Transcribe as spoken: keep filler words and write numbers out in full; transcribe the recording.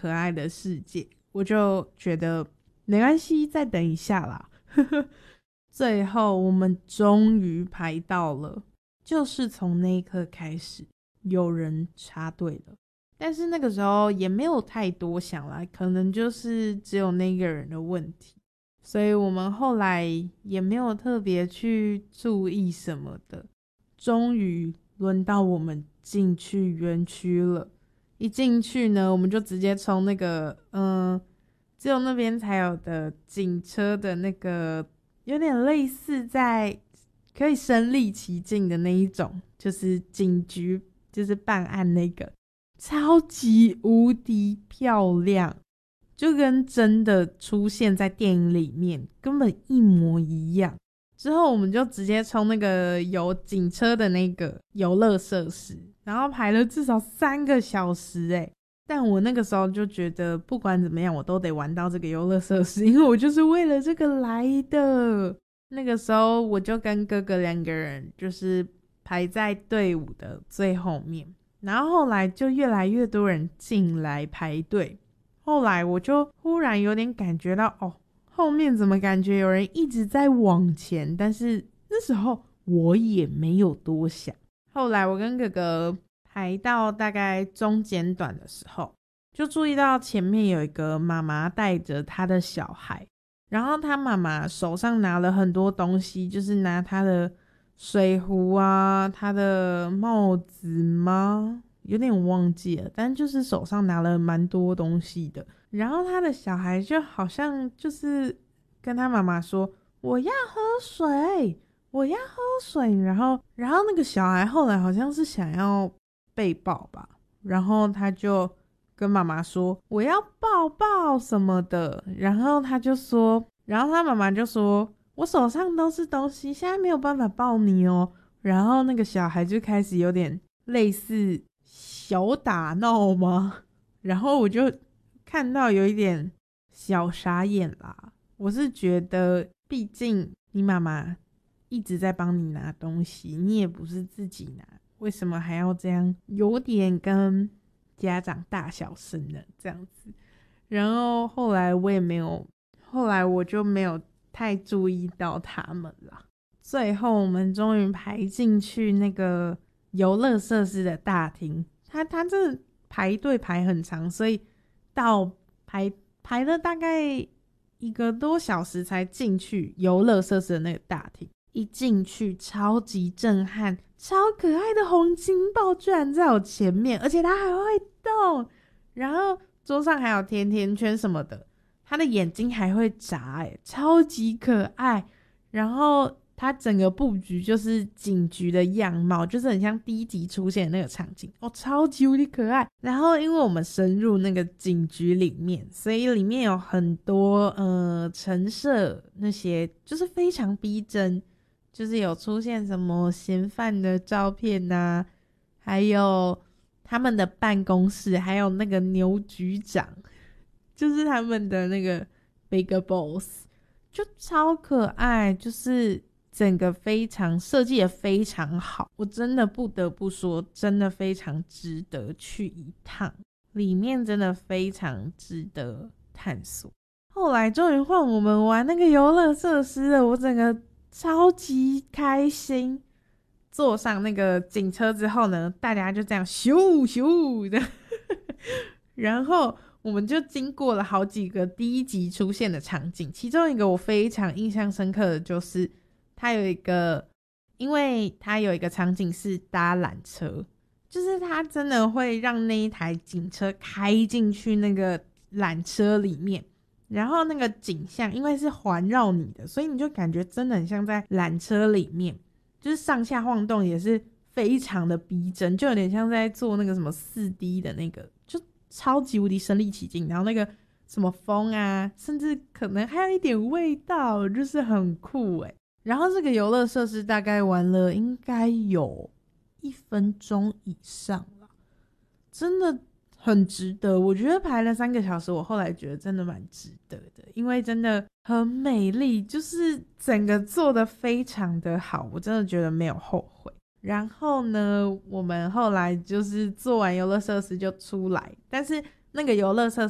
可爱的世界，我就觉得没关系，再等一下啦。最后我们终于排到了，就是从那一刻开始有人插队了，但是那个时候也没有太多想啦，可能就是只有那个人的问题，所以我们后来也没有特别去注意什么的。终于轮到我们进去园区了，一进去呢，我们就直接从那个嗯，只有那边才有的警车的那个有点类似在可以身临其境的那一种，就是警局，就是办案那个，超级无敌漂亮，就跟真的出现在电影里面根本一模一样。之后我们就直接冲那个有警车的那个游乐设施，然后排了至少三个小时欸。但我那个时候就觉得不管怎么样我都得玩到这个游乐设施，因为我就是为了这个来的。那个时候我就跟哥哥两个人就是排在队伍的最后面，然后后来就越来越多人进来排队，后来我就忽然有点感觉到哦，后面怎么感觉有人一直在往前，但是那时候我也没有多想。后来我跟哥哥排到大概中间段的时候，就注意到前面有一个妈妈带着她的小孩，然后她妈妈手上拿了很多东西，就是拿她的水壶啊，她的帽子吗？有点忘记了，但就是手上拿了蛮多东西的。然后他的小孩就好像就是跟他妈妈说我要喝水我要喝水，然后然后那个小孩后来好像是想要被抱吧，然后他就跟妈妈说我要抱抱什么的，然后他就说然后他妈妈就说我手上都是东西，现在没有办法抱你哦。然后那个小孩就开始有点类似小打闹吗，然后我就看到有一点小傻眼啦。我是觉得毕竟你妈妈一直在帮你拿东西，你也不是自己拿，为什么还要这样，有点跟家长大小声的这样子。然后后来我也没有后来我就没有太注意到他们啦。最后我们终于排进去那个游乐设施的大厅，他他这排队排很长，所以到排排了大概一个多小时才进去游乐设施的那个大厅。一进去超级震撼，超可爱的洪金豹居然在我前面，而且它还会动，然后桌上还有甜甜圈什么的，它的眼睛还会眨，欸，超级可爱。然后它整个布局就是警局的样貌，就是很像第一集出现的那个场景哦，超级无敌可爱。然后因为我们深入那个警局里面，所以里面有很多呃陈设，那些就是非常逼真，就是有出现什么嫌犯的照片啊，还有他们的办公室，还有那个牛局长，就是他们的那个 Big Boss， 就超可爱，就是整个非常设计也非常好，我真的不得不说，真的非常值得去一趟，里面真的非常值得探索。后来终于换我们玩那个游乐设施了，我整个超级开心。坐上那个警车之后呢，大家就这样咻咻的然后我们就经过了好几个第一集出现的场景，其中一个我非常印象深刻的就是它有一个，因为它有一个场景是搭缆车，就是它真的会让那一台警车开进去那个缆车里面，然后那个景象因为是环绕你的，所以你就感觉真的很像在缆车里面，就是上下晃动也是非常的逼真，就有点像在做那个什么 四 D 的那个，就超级无敌身临其境。然后那个什么风啊，甚至可能还有一点味道，就是很酷耶。然后这个游乐设施大概玩了应该有一分钟以上了，真的很值得。我觉得排了三个小时，我后来觉得真的蛮值得的，因为真的很美丽，就是整个做得非常的好，我真的觉得没有后悔。然后呢，我们后来就是做完游乐设施就出来，但是那个游乐设